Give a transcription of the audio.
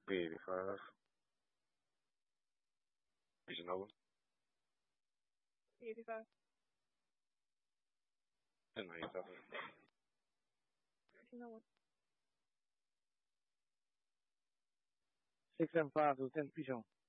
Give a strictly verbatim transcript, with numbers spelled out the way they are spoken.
B eighty-five. Reasonable. eighty-five. ten ninety-seven. No one. six seven five to ten,必雄。